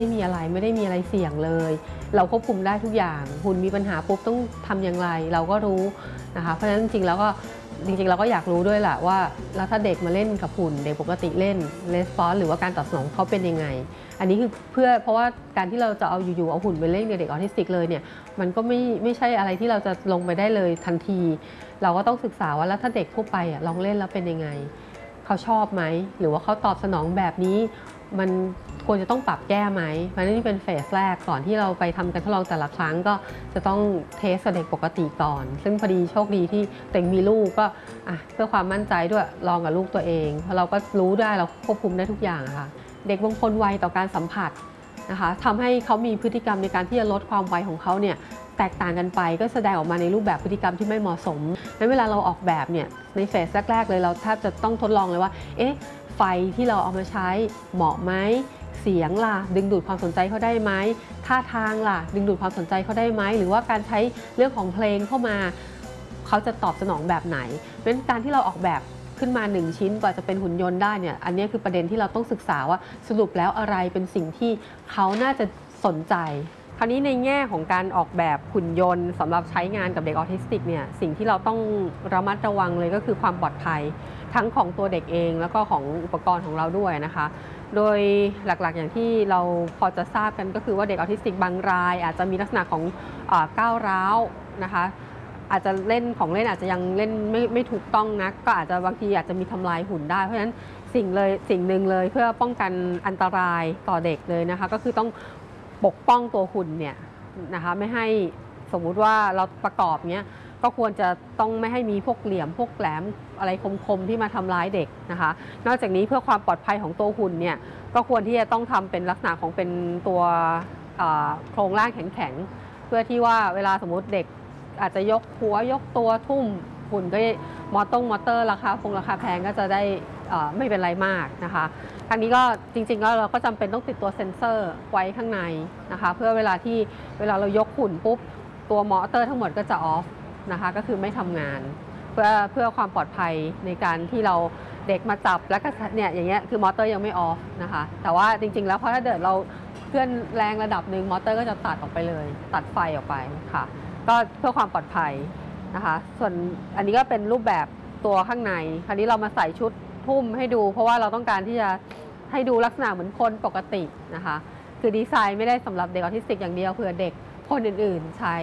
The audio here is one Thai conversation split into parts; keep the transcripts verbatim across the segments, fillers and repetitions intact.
ไม่มีอะไรไม่ได้มีอะไรเสี่ยงเลยเราควบคุมได้ทุกอย่างหุ่นมีปัญหาปุ๊บต้องทำอย่างไรเราก็รู้นะคะเพราะฉะนั้นจริงๆแล้วก็จริงๆเราก็อยากรู้ด้วยแหละว่าแล้วถ้าเด็กมาเล่นกับหุ่นเด็กปกติเล่นレスปอนส์หรือว่าการตอบสนองเขาเป็นยังไงอันนี้คือเพื่อเพราะว่าการที่เราจะเอาอยู่ๆเอาหุ่นไปเล่นกับเด็กออทิสติกเลยเนี่ยมันก็ไม่ไม่ใช่อะไรที่เราจะลงไปได้เลยทันทีเราก็ต้องศึกษาว่าแล้วถ้าเด็กทั่วไปลองเล่นแล้วเป็นยังไงเขาชอบไหมหรือว่าเขาตอบสนองแบบนี้มันควรจะต้องปรับแก้ไหมเพราะนี่เป็นเฟสแรกก่อนที่เราไปทำการทดลองแต่ละครั้งก็จะต้องเทสเด็กปกติก่อนซึ่งพอดีโชคดีที่ตัวเองมีลูกก็เพื่อความมั่นใจด้วยลองกับลูกตัวเองเพราะเราก็รู้ได้เราควบคุมได้ทุกอย่างค่ะเด็กบางคนไวต่อการสัมผัสนะคะทำให้เขามีพฤติกรรมในการที่จะลดความไวของเขาเนี่ยแตกต่างกันไปก็แสดงออกมาในรูปแบบพฤติกรรมที่ไม่เหมาะสมงั้นเวลาเราออกแบบเนี่ยในเฟสแรกๆเลยเราแทบจะต้องทดลองเลยว่าเอ๊ะไฟที่เราเอามาใช้เหมาะไหมเสียงล่ะดึงดูดความสนใจเขาได้ไหมท่าทางล่ะดึงดูดความสนใจเขาได้ไหมหรือว่าการใช้เรื่องของเพลงเข้ามาเขาจะตอบสนองแบบไหนเพราะฉะนั้นการที่เราออกแบบขึ้นมาหนึ่งชิ้นกว่าจะเป็นหุ่นยนต์ได้เนี่ยอันนี้คือประเด็นที่เราต้องศึกษาว่าสรุปแล้วอะไรเป็นสิ่งที่เขาน่าจะสนใจคราวนี้ในแง่ของการออกแบบหุ่นยนต์สำหรับใช้งานกับเด็กออทิสติกเนี่ยสิ่งที่เราต้องระมัดระวังเลยก็คือความปลอดภัยทั้งของตัวเด็กเองแล้วก็ของอุปกรณ์ของเราด้วยนะคะโดยหลักๆอย่างที่เราพอจะทราบกันก็คือว่าเด็กออทิสติกบางรายอาจจะมีลักษณะของก้าวร้าวนะคะอาจจะเล่นของเล่นอาจจะยังเล่นไม่ไม่ถูกต้องนักก็อาจจะบางทีอาจจะมีทำลายหุ่นได้เพราะฉะนั้นสิ่งเลยสิ่งหนึ่งเลยเพื่อป้องกันอันตรายต่อเด็กเลยนะคะก็คือต้องปกป้องตัวหุ่นเนี่ยนะคะไม่ให้สมมุติว่าเราประกอบเนี้ยก็ควรจะต้องไม่ให้มีพวกเหลี่ยมพวกแหลมอะไรคมๆที่มาทำร้ายเด็กนะคะนอกจากนี้เพื่อความปลอดภัยของตัวหุ่นเนี่ยก็ควรที่จะต้องทำเป็นลักษณะของเป็นตัวโครงร่างแข็งๆเพื่อที่ว่าเวลาสมมติเด็กอาจจะยกหัวยกตัวทุ่มหุ่นก็มอเตอร์มอเตอร์ราคาคงราคาแพงก็จะได้ไม่เป็นไรมากนะคะอันนี้ก็จริงๆแล้วเราก็จำเป็นต้องติดตัวเซ็นเซอร์ไว้ข้างในนะคะเพื่อเวลาที่เวลาเรายกหุ่นปุ๊บตัวมอเตอร์ทั้งหมดก็จะออฟนะคะก็คือไม่ทำงานเพื่อเพื่อความปลอดภัยในการที่เราเด็กมาจับแล้วก็เนี่ยอย่างเงี้ยคือมอเตอร์ยังไม่ออฟนะคะแต่ว่าจริงๆแล้วพอถ้าเกิดเราเคลื่อนแรงระดับหนึ่งมอเตอร์ก็จะตัดออกไปเลยตัดไฟออกไปค่ะก็เพื่อความปลอดภัยนะคะส่วนอันนี้ก็เป็นรูปแบบตัวข้างในคราวนี้เรามาใส่ชุดทุ่มให้ดูเพราะว่าเราต้องการที่จะให้ดูลักษณะเหมือนคนปกตินะคะคือดีไซน์ไม่ได้สำหรับเด็กออทิสติกอย่างเดียวเผื่อเด็กคนอื่นๆใช้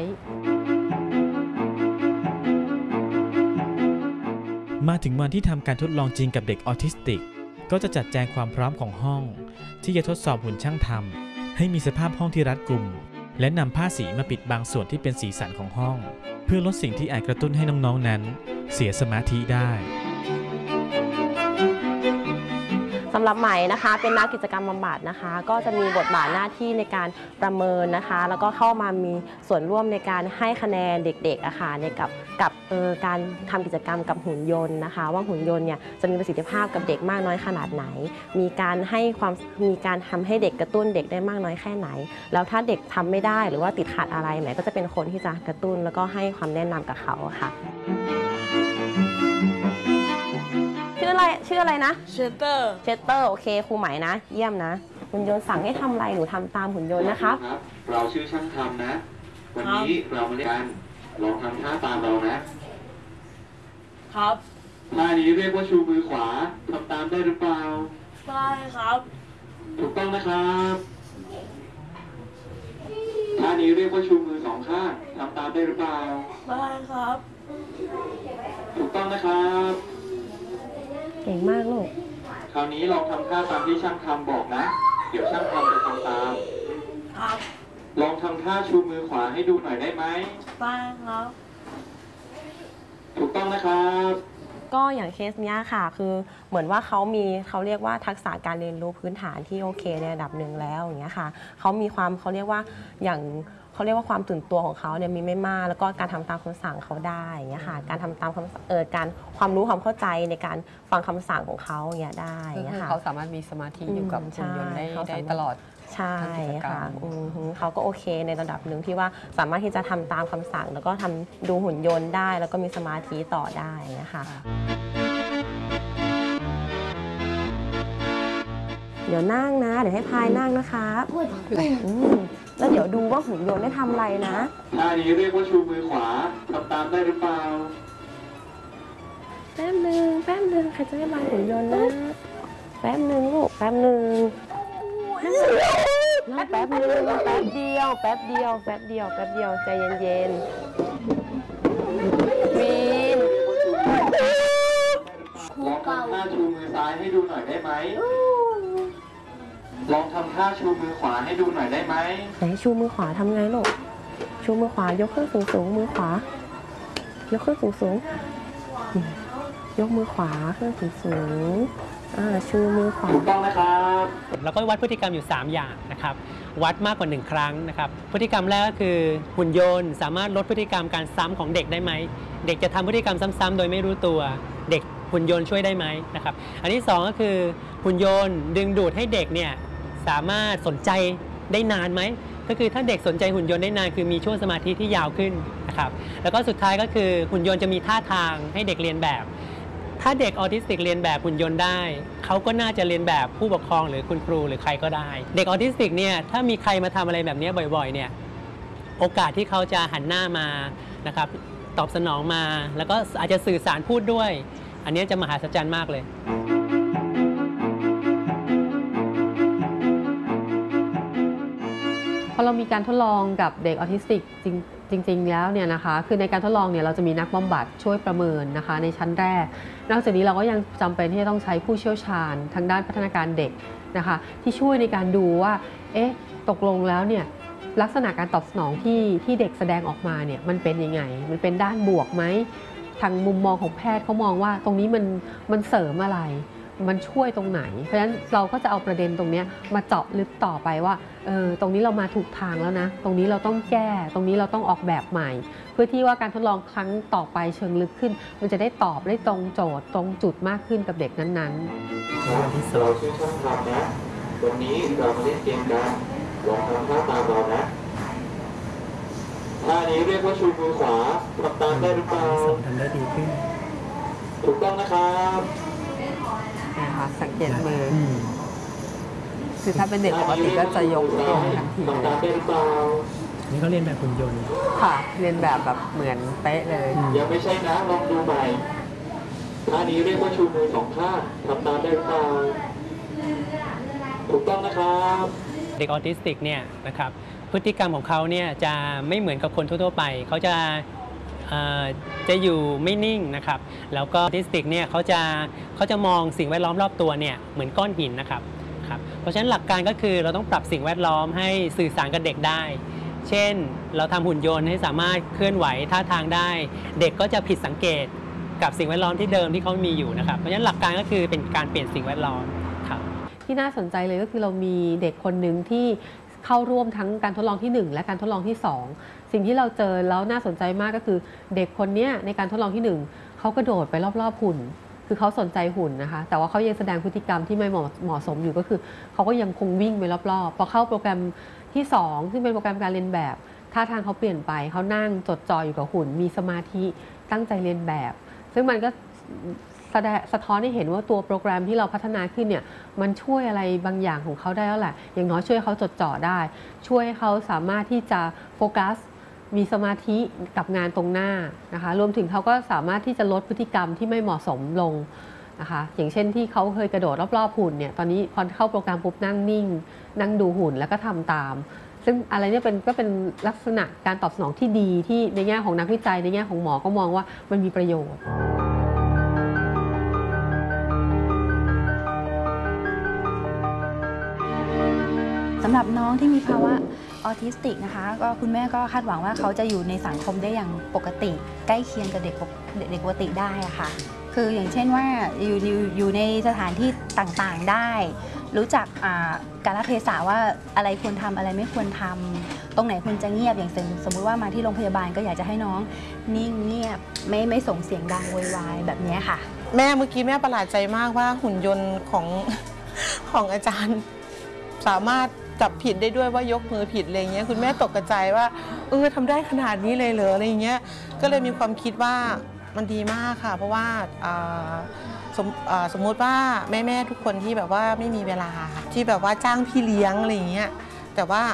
มาถึงวันที่ทำการทดลองจริงกับเด็กออทิสติกก็จะจัดแจงความพร้อมของห้องที่จะทดสอบหุ่นช่างทำให้มีสภาพห้องที่รัดกุมและนำผ้าสีมาปิดบางส่วนที่เป็นสีสันของห้องเพื่อลดสิ่งที่อาจกระตุ้นให้น้องๆนั้นเสียสมาธิได้สำหรับใหม่นะคะเป็นนักกิจกรรมบำบัดนะคะก็จะมีบทบาทหน้าที่ในการประเมินนะคะแล้วก็เข้ามามีส่วนร่วมในการให้คะแนนเด็กๆอะค่ะในกับกับเอ่อการทำกิจกรรมกับหุ่นยนต์นะคะว่าหุ่นยนต์เนี่ยจะมีประสิทธิภาพกับเด็กมากน้อยขนาดไหนมีการให้ความมีการทำให้เด็กกระตุ้นเด็กได้มากน้อยแค่ไหนแล้วถ้าเด็กทำไม่ได้หรือว่าติดขัดอะไรไหนก็จะเป็นคนที่จะกระตุ้นแล้วก็ให้ความแนะนำกับเขาค่ะชื่ออะไรชื่ออะไรนะเชสเตอร์เชสเตอร์โอเคครูไหมนะเยี่ยมนะหุ่นยนต์สั่งให้ทำอะไรหนูทำตามหุ่นยนต์นะครับเราชื่อช่างทำนะวันนี้เรามาเรียนกันลองทำท่าตามเรานะครับท่านี้เรียกว่าชูมือขวาทำตามได้หรือเปล่าได้ครับถูกต้องนะครับท่านี้เรียกว่าชูมือสองข้างทำตามได้หรือเปล่าได้ครับถูกต้องนะครับเก่งมากลูกคราวนี้ลองทำท่าตามที่ช่างทำบอกนะเดี๋ยวช่างทำจะทำตามครับลองทำท่าชูมือขวาให้ดูหน่อยได้ไหมได้ครับถูกต้องนะครับก็อย่างเคสเนี้ยค่ะคือเหมือนว่าเขามีเขาเรียกว่าทักษะการเรียนรู้พื้นฐานที่โอเคในระดับหนึ่งแล้วอย่างเงี้ยค่ะเขามีความเขาเรียกว่าอย่างเขาเรียกว่าความตื่นตัวของเขาเนี่ยมีไม่มากแล้วก็การทำตามคำสั่งเขาได้อย่างเงี้ยค่ะการทำตามคำเออการความรู้ความเข้าใจในการฟังคำสั่งของเขาอย่างเงี้ยได้คือเขาสามารถมีสมาธิอยู่กับหุ่นยนต์ได้ได้ตลอดใช่ค่ะเขาก็โอเคในระดับหนึ่งที่ว่าสามารถที่จะทำตามคำสั่งแล้วก็ทำดูหุ่นยนต์ได้แล้วก็มีสมาธิต่อได้นะคะเดี๋ยวนั่งนะ เดี๋ยวให้พายนั่งนะครับอืมแล้วเดี๋ยวดูว่าหุ่นยนต์ได้ทำอะไรนะท่านี้เรียกว่าชูมือขวาทำตามได้หรือเปล่าแป๊บหนึ่งแป๊บหนึ่งใครจะให้บายหุ่นยนต์นะแป๊บหนึ่งลูกแป๊บหนึ่งนั่งแป๊บหนึ่งแป๊บเดียวแป๊บเดียวแป๊บเดียวแป๊บเดียวใจเย็นๆวีนลองทำท่าชูมือซ้ายให้ดูหน่อยได้ไหม ลองทำท่าชูมือขวาให้ดูหน่อยได้ไหมไหนชูมือขวาทำไงลูกชูมือขวายกขึ้นสูงสูงมือขวายกขึ้นสูงสูงยกมือขวาขึ้นสูงสูงอ่าชูมือขวาถูกต้องนะครับเราก็วัดพฤติกรรมอยู่ สาม อย่างนะครับวัดมากกว่าหนึ่งครั้งนะครับพฤติกรรมแรกก็คือหุ่นยนต์สามารถลดพฤติกรรมการซ้ำของเด็กได้ไหมเด็กจะทำพฤติกรรมซ้ำๆโดยไม่รู้ตัวเด็กหุ่นยนต์ช่วยได้ไหมนะครับอันที่สองก็คือหุ่นยนต์ดึงดูดให้เด็กเนี่ยสามารถสนใจได้นานไหมก็คือถ้าเด็กสนใจหุ่นยนต์ได้นานคือมีช่วงสมาธิที่ยาวขึ้นนะครับแล้วก็สุดท้ายก็คือหุ่นยนต์จะมีท่าทางให้เด็กเรียนแบบถ้าเด็กออทิสติกเรียนแบบหุ่นยนต์ได้เขาก็น่าจะเรียนแบบผู้ปกครองหรือคุณครูหรือใครก็ได้เด็กออทิสติกเนี่ยถ้ามีใครมาทำอะไรแบบนี้บ่อยๆเนี่ยโอกาสที่เขาจะหันหน้ามานะครับตอบสนองมาแล้วก็อาจจะสื่อสารพูดด้วยอันนี้จะมหัศจรรย์มากเลยพอเรามีการทดลองกับเด็กออทิสติกจริงจริงๆแล้วเนี่ยนะคะคือในการทดลองเนี่ยเราจะมีนักบำบัดช่วยประเมินนะคะในชั้นแรกนอกจากนี้เราก็ยังจำเป็นที่จะต้องใช้ผู้เชี่ยวชาญทางด้านพัฒนาการเด็กนะคะที่ช่วยในการดูว่าเอ๊ะตกลงแล้วเนี่ยลักษณะการตอบสนองที่ที่เด็กแสดงออกมาเนี่ยมันเป็นยังไงมันเป็นด้านบวกไหมทางมุมมองของแพทย์เขามองว่าตรงนี้มันมันเสริมอะไรมันช่วยตรงไหนเพราะฉะนั้นเราก็จะเอาประเด็นตรงนี้มาเจาะลึกต่อไปว่าเออตรงนี้เรามาถูกทางแล้วนะตรงนี้เราต้องแก้ตรงนี้เราต้องออกแบบใหม่เพื่อที่ว่าการทดลองครั้งต่อไปเชิงลึกขึ้นมันจะได้ตอบได้ตรงโจทย์ตรงจุดมากขึ้นกับเด็กนั้นๆเราชื่อช่างทำนะวันนี้เรามาเล่นเกมกันลองทำท่าตามเรานะท่านี้เรียกว่าชูมือขวาทำตามได้หรือเปล่าทำได้ดีขึ้นถูกต้องนะครับนะคะสังเกตมือคือถ้าเป็นเด็กปกติก็จะยกลงทันทีเลยนี่เขาเรียนแบบหุ่นยนต์ค่ะเรียนแบบแบบเหมือนเป๊ะเลยยังไม่ใช่นะลองดูใหม่ท่านี้เรียกว่าชูมือสองข้างทำตามได้หรือเปล่าถูกต้องนะครับเด็กออทิสติกเนี่ยนะครับพฤติกรรมของเขาเนี่ยจะไม่เหมือนกับคนทั่วๆไปเขาจะจะอยู่ไม่นิ่งนะครับแล้วก็ออทิสติกเนี่ยเขาจะเขาจะมองสิ่งแวดล้อมรอบตัวเนี่ยเหมือนก้อนหินนะครับครับเพราะฉะนั้นหลักการก็คือเราต้องปรับสิ่งแวดล้อมให้สื่อสารกับเด็กได้เช่นเราทำหุ่นยนต์ให้สามารถเคลื่อนไหวท่าทางได้เด็กก็จะผิดสังเกตกับสิ่งแวดล้อมที่เดิมที่เขามีอยู่นะครับเพราะฉะนั้นหลักการก็คือเป็นการเปลี่ยนสิ่งแวดล้อมครับที่น่าสนใจเลยก็คือเรามีเด็กคนหนึ่งที่เข้าร่วมทั้งการทดลองที่หนึ่งและการทดลองที่สองสิ่งที่เราเจอแล้วน่าสนใจมากก็คือเด็กคนนี้ในการทดลองที่หนึ่งเขากระโดดไปรอบๆหุ่นคือเขาสนใจหุ่นนะคะแต่ว่าเขายังแสดงพฤติกรรมที่ไม่เหมาะสมอยู่ก็คือเขาก็ยังคงวิ่งไปรอบๆพอเข้าโปรแกรมที่สองซึ่งเป็นโปรแกรมการเรียนแบบท่าทางเขาเปลี่ยนไปเขานั่งจดจ่ออยู่กับหุ่นมีสมาธิตั้งใจเรียนแบบซึ่งมันก็สะท้อนให้เห็นว่าตัวโปรแกรมที่เราพัฒนาขึ้นเนี่ยมันช่วยอะไรบางอย่างของเขาได้แล้วแหละอย่างน้อยช่วยเขาจดจ่อได้ช่วยให้เขาสามารถที่จะโฟกัสมีสมาธิกับงานตรงหน้านะคะรวมถึงเขาก็สามารถที่จะลดพฤติกรรมที่ไม่เหมาะสมลงนะคะอย่างเช่นที่เขาเคยกระโดดรอบๆหุ่นเนี่ยตอนนี้พอเข้าโปรแกรมปุ๊บนั่งนิ่งนั่งดูหุ่นแล้วก็ทำตามซึ่งอะไรเนี่ยเป็นก็เป็นลักษณะการตอบสนองที่ดีที่ในแง่ของนักวิจัยในแง่ของหมอก็มองว่ามันมีประโยชน์สำหรับน้องที่มีภาวะออทิสติกนะคะก็คุณแม่ก็คาดหวังว่าเขาจะอยู่ในสังคมได้อย่างปกติใกล้เคียงกับเด็กเด็กปกติได้อะค่ะคืออย่างเช่นว่าอยู่อยู่ในสถานที่ต่างๆได้รู้จักกาลเทศะว่าอะไรควรทำอะไรไม่ควรทำตรงไหนควรจะเงียบอย่างสมมุติว่ามาที่โรงพยาบาลก็อยากจะให้น้องนิ่งเงียบไม่ไม่ส่งเสียงดังโวยวายแบบนี้ค่ะแม่เมื่อกี้แม่ประหลาดใจมากว่าหุ่นยนต์ของของอาจารย์สามารถจับผิดได้ด้วยว่ายกมือผิดอะไรเงี้ยคุณแม่ตกใจว่าเออทำได้ขนาดนี้เลยเหรออะไรเงี้ยก็เลยมีความคิดว่ามันดีมากค่ะเพราะว่าสมสมมุติว่าแม่ๆทุกคนที่แบบว่าไม่มีเวลาที่แบบว่าจ้างพี่เลี้ยงอะไรอย่างเงี้ยแต่ว่า